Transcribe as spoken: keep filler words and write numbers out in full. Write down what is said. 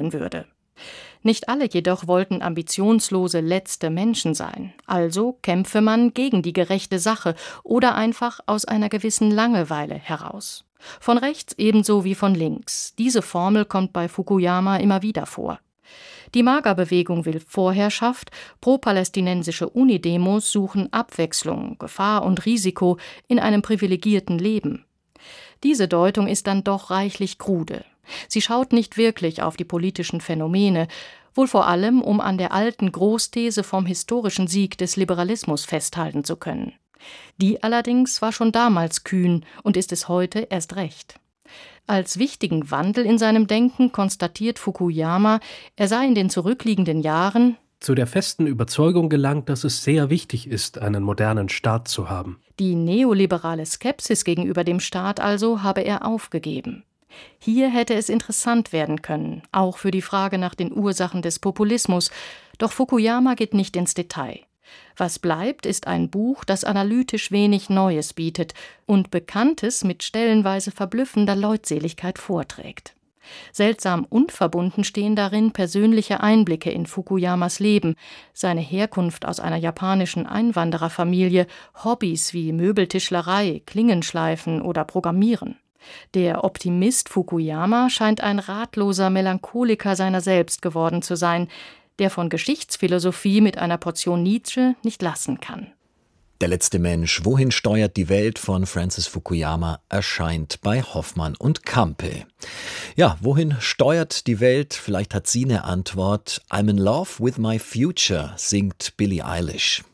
wollen würde. Nicht alle jedoch wollten ambitionslose letzte Menschen sein, also kämpfe man gegen die gerechte Sache oder einfach aus einer gewissen Langeweile heraus. Von rechts ebenso wie von links. Diese Formel kommt bei Fukuyama immer wieder vor. Die Maga-Bewegung will Vorherrschaft, pro-palästinensische Unidemos suchen Abwechslung, Gefahr und Risiko in einem privilegierten Leben. Diese Deutung ist dann doch reichlich krude. Sie schaut nicht wirklich auf die politischen Phänomene, wohl vor allem, um an der alten Großthese vom historischen Sieg des Liberalismus festhalten zu können. Die allerdings war schon damals kühn und ist es heute erst recht. Als wichtigen Wandel in seinem Denken konstatiert Fukuyama, er sei in den zurückliegenden Jahren zu der festen Überzeugung gelangt, dass es sehr wichtig ist, einen modernen Staat zu haben. Die neoliberale Skepsis gegenüber dem Staat also habe er aufgegeben. Hier hätte es interessant werden können, auch für die Frage nach den Ursachen des Populismus, doch Fukuyama geht nicht ins Detail. Was bleibt, ist ein Buch, das analytisch wenig Neues bietet und Bekanntes mit stellenweise verblüffender Leutseligkeit vorträgt. Seltsam unverbunden stehen darin persönliche Einblicke in Fukuyamas Leben, seine Herkunft aus einer japanischen Einwandererfamilie, Hobbys wie Möbeltischlerei, Klingenschleifen oder Programmieren. Der Optimist Fukuyama scheint ein ratloser Melancholiker seiner selbst geworden zu sein, der von Geschichtsphilosophie mit einer Portion Nietzsche nicht lassen kann. Der letzte Mensch, wohin steuert die Welt von Francis Fukuyama, erscheint bei Hoffmann und Campe. Ja, wohin steuert die Welt? Vielleicht hat sie eine Antwort. I'm in love with my future, singt Billie Eilish.